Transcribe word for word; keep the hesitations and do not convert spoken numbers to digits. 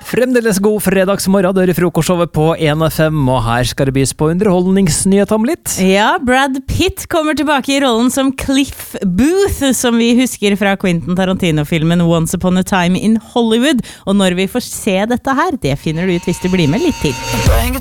Fremdeles god fredagsmorgen, dør i frokostshowet på en F M, og her skal det bys på underholdningsnyhet om litt. Ja, Brad Pitt kommer tilbake i rollen som Cliff Booth, som vi husker fra Quentin Tarantino-filmen Once Upon a Time in Hollywood. Og når vi får se dette her, det finner du ut hvis du blir med litt til.